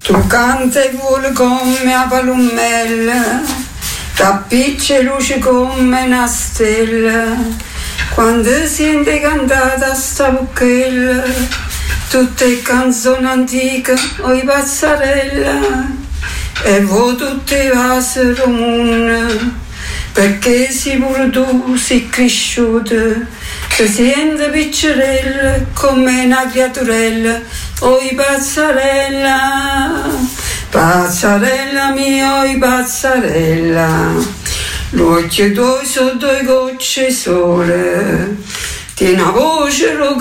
Tu canta e vuole come a palumella, t'appiccia e luce come una stella, quando sente cantata sta bucchella, tutte canzoni antiche o i pazzarella, e voi tutte vasi comune, perché si pure tu sei cresciuta, ti senti piccerella come una creaturella, oi pazzarella, pazzarella mia, oi pazzarella, l'occhio tuoi sono due gocce sole, tieni una voce